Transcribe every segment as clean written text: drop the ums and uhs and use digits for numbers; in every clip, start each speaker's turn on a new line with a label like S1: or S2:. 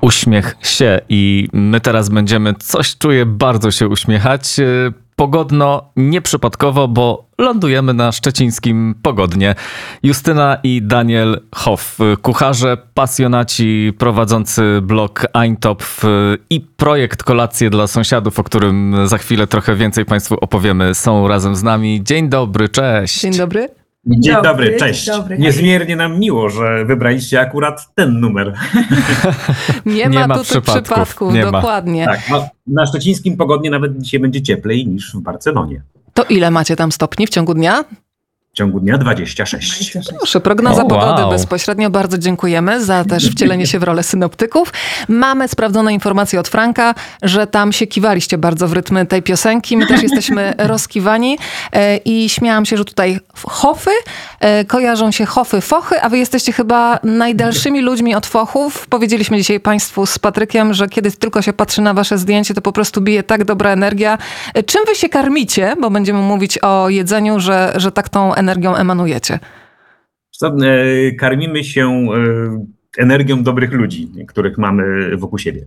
S1: Uśmiech się i my teraz będziemy, coś czuję, bardzo się uśmiechać. Pogodno, nieprzypadkowo, bo lądujemy na szczecińskim Pogodnie. Justyna i Daniel Hoff, kucharze, pasjonaci, prowadzący blog Eintopf i projekt Kolacje dla sąsiadów, o którym za chwilę trochę więcej Państwu opowiemy, są razem z nami. Dzień dobry, cześć.
S2: Dzień dobry.
S3: Dzień dobry, cześć. Niezmiernie nam miło, że wybraliście akurat ten numer.
S2: Nie ma tutaj przypadków, dokładnie.
S3: Tak, na szczecińskim Pogodnie nawet dzisiaj będzie cieplej niż w Barcelonie.
S2: To ile macie tam stopni w ciągu dnia?
S3: W ciągu dnia 26.
S2: Proszę, prognoza pogody bezpośrednio. Bardzo dziękujemy za też wcielenie się w rolę synoptyków. Mamy sprawdzone informacje od Franka, że tam się kiwaliście bardzo w rytmy tej piosenki. My też jesteśmy rozkiwani i śmiałam się, że tutaj Hofy kojarzą się Hofy, Fochy, a wy jesteście chyba najdalszymi ludźmi od Fochów. Powiedzieliśmy dzisiaj Państwu z Patrykiem, że kiedy tylko się patrzy na wasze zdjęcie, to po prostu bije tak dobra energia. Czym wy się karmicie? Bo będziemy mówić o jedzeniu, że tak tą energią emanujecie.
S3: Karmimy się energią dobrych ludzi, których mamy wokół siebie.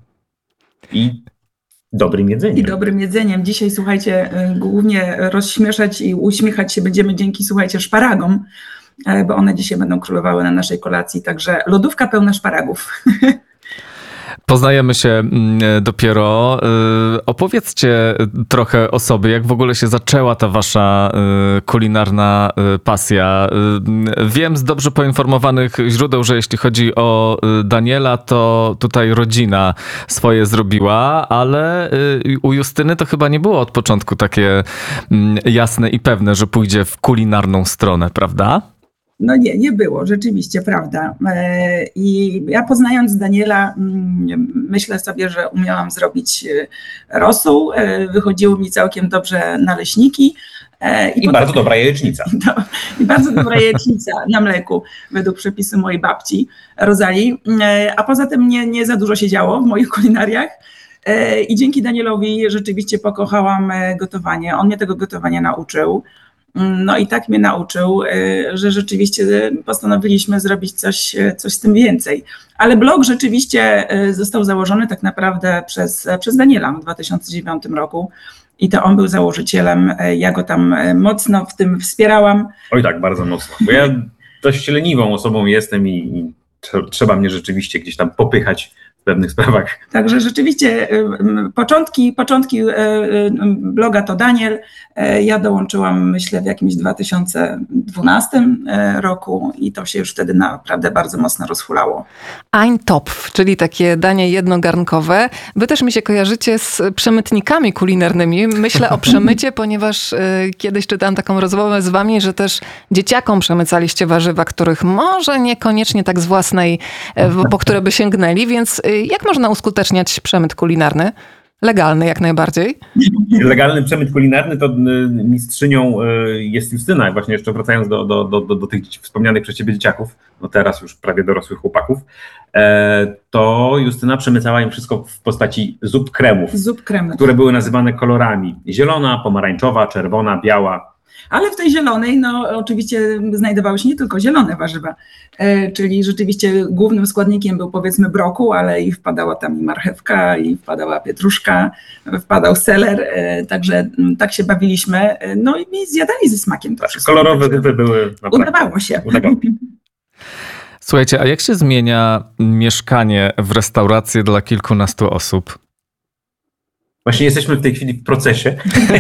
S3: I dobrym jedzeniem.
S4: Dzisiaj, słuchajcie, głównie rozśmieszać i uśmiechać się będziemy dzięki, słuchajcie, szparagom, bo one dzisiaj będą królowały na naszej kolacji, także lodówka pełna szparagów.
S1: Poznajemy się dopiero. Opowiedzcie trochę o sobie, jak w ogóle się zaczęła ta wasza kulinarna pasja. Wiem z dobrze poinformowanych źródeł, że jeśli chodzi o Daniela, to tutaj rodzina swoje zrobiła, ale u Justyny to chyba nie było od początku takie jasne i pewne, że pójdzie w kulinarną stronę, prawda?
S4: No nie było, rzeczywiście, prawda. I ja poznając Daniela, myślę sobie, że umiałam zrobić rosół, wychodziły mi całkiem dobrze naleśniki.
S3: I bardzo dobra jajecznica.
S4: I bardzo dobra jajecznica na mleku, według przepisu mojej babci Rozali. A poza tym nie za dużo się działo w moich kulinariach. I dzięki Danielowi rzeczywiście pokochałam gotowanie. On mnie tego gotowania nauczył. No i tak mnie nauczył, że rzeczywiście postanowiliśmy zrobić coś z tym więcej. Ale blog rzeczywiście został założony tak naprawdę przez Daniela w 2009 roku i to on był założycielem. Ja go tam mocno w tym wspierałam.
S3: Oj tak, bardzo mocno, bo ja dość leniwą osobą jestem i trzeba mnie rzeczywiście gdzieś tam popychać w pewnych sprawach.
S4: Także rzeczywiście początki bloga to Daniel. Ja dołączyłam, myślę, w jakimś 2012 roku i to się już wtedy naprawdę bardzo mocno rozhulało.
S2: Eintopf, czyli takie danie jednogarnkowe. Wy też mi się kojarzycie z przemytnikami kulinarnymi. Myślę o przemycie, ponieważ kiedyś czytałam taką rozmowę z wami, że też dzieciakom przemycaliście warzywa, których może niekoniecznie tak z własnej, po które by sięgnęli, więc jak można uskuteczniać przemyt kulinarny? Legalny jak najbardziej.
S3: Legalny przemyt kulinarny to mistrzynią jest Justyna. Właśnie jeszcze wracając do tych wspomnianych przez ciebie dzieciaków, no teraz już prawie dorosłych chłopaków, to Justyna przemycała im wszystko w postaci zup kremów, które były nazywane kolorami. Zielona, pomarańczowa, czerwona, biała.
S4: Ale w tej zielonej, no oczywiście znajdowały się nie tylko zielone warzywa, czyli rzeczywiście głównym składnikiem był powiedzmy brokuł, ale i wpadała tam i marchewka, i wpadała pietruszka, wpadał seler, także tak się bawiliśmy, no i zjadali ze smakiem to wszystko.
S3: Kolorowe zupy były naprawdę.
S4: Udawało się.
S1: Słuchajcie, a jak się zmienia mieszkanie w restauracji dla kilkunastu osób?
S3: Właśnie jesteśmy w tej chwili w procesie.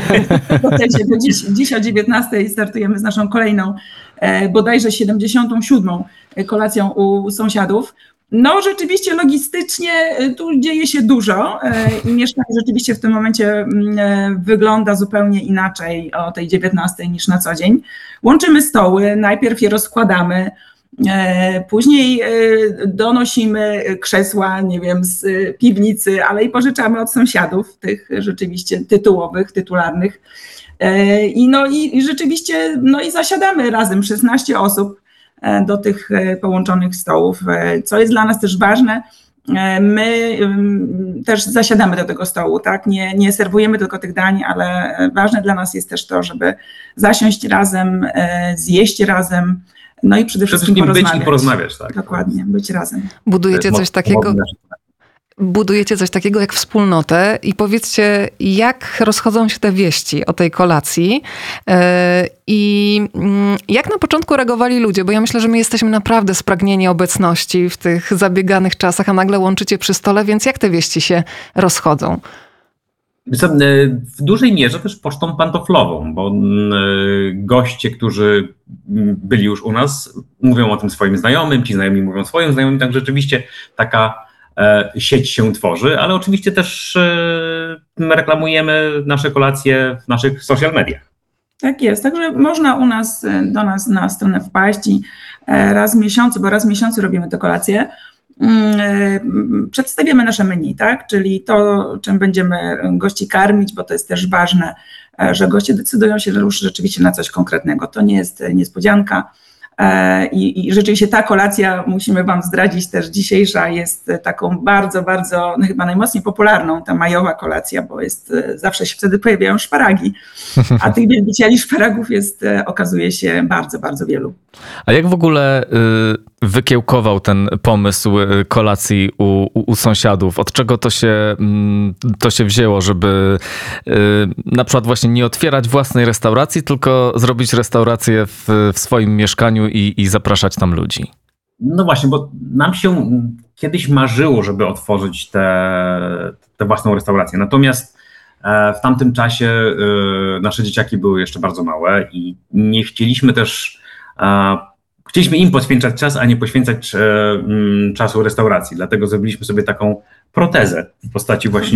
S4: Bo dziś o 19:00 startujemy z naszą kolejną, bodajże 77. kolacją u sąsiadów. No rzeczywiście logistycznie tu dzieje się dużo i mieszkanie rzeczywiście w tym momencie wygląda zupełnie inaczej o tej 19:00 niż na co dzień. Łączymy stoły, najpierw je rozkładamy, później donosimy krzesła, nie wiem, z piwnicy, ale i pożyczamy od sąsiadów, tych rzeczywiście tytułowych, tytularnych. I rzeczywiście i zasiadamy razem 16 osób do tych połączonych stołów, co jest dla nas też ważne. My też zasiadamy do tego stołu, tak? Nie serwujemy tylko tych dań, ale ważne dla nas jest też to, żeby zasiąść razem, zjeść razem. No i przede wszystkim
S3: być i porozmawiać, tak.
S4: Dokładnie, być razem.
S2: Budujecie coś takiego. budujecie coś takiego jak wspólnotę i powiedzcie, jak rozchodzą się te wieści o tej kolacji i jak na początku reagowali ludzie, bo ja myślę, że my jesteśmy naprawdę spragnieni obecności w tych zabieganych czasach, a nagle łączycie przy stole, więc jak te wieści się rozchodzą?
S3: W dużej mierze też pocztą pantoflową, bo goście, którzy byli już u nas, mówią o tym swoim znajomym, ci znajomi mówią swoim znajomym, tak rzeczywiście taka sieć się tworzy, ale oczywiście też reklamujemy nasze kolacje w naszych social mediach.
S4: Tak jest, także można do nas na stronę wpaść i raz w miesiącu, bo raz w miesiącu robimy te kolacje, przedstawiamy nasze menu, tak? Czyli to, czym będziemy gości karmić, bo to jest też ważne, że goście decydują się już rzeczywiście na coś konkretnego. To nie jest niespodzianka i rzeczywiście ta kolacja, musimy wam zdradzić też dzisiejsza, jest taką bardzo, bardzo, no chyba najmocniej popularną, ta majowa kolacja, bo zawsze się wtedy pojawiają szparagi, a tych wielbicieli szparagów jest, okazuje się, bardzo, bardzo wielu.
S1: A jak w ogóle wykiełkował ten pomysł kolacji u sąsiadów? Od czego to się wzięło, żeby na przykład właśnie nie otwierać własnej restauracji, tylko zrobić restaurację w swoim mieszkaniu i zapraszać tam ludzi?
S3: No właśnie, bo nam się kiedyś marzyło, żeby otworzyć tę własną restaurację. Natomiast w tamtym czasie nasze dzieciaki były jeszcze bardzo małe i nie chcieliśmy też... Chcieliśmy im poświęcać czas, a nie poświęcać czasu restauracji. Dlatego zrobiliśmy sobie taką protezę w postaci właśnie